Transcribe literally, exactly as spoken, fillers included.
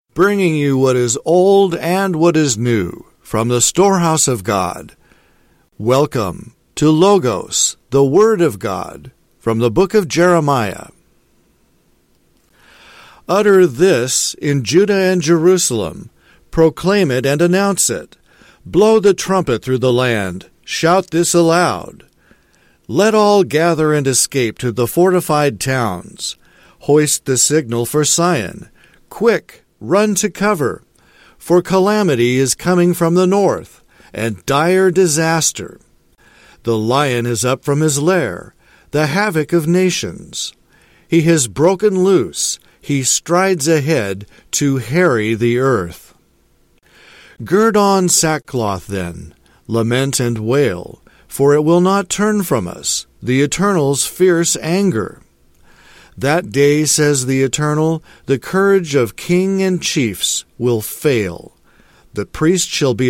bringing you what is old and what is new from the storehouse of God. Welcome to Logos, the Word of God, from the book of Jeremiah. Utter this in Judah and Jerusalem, proclaim it and announce it. Blow the trumpet through the land, shout this aloud. Let all gather and escape to the fortified towns. Hoist the signal for Sion. Quick, run to cover, for calamity is coming from the north, and dire disaster. The lion is up from his lair, the havoc of nations. He has broken loose, he strides ahead to harry the earth. Gird on sackcloth then, lament and wail, for it will not turn from us, the Eternal's fierce anger. That day, says the Eternal, the courage of king and chiefs will fail. The priest shall be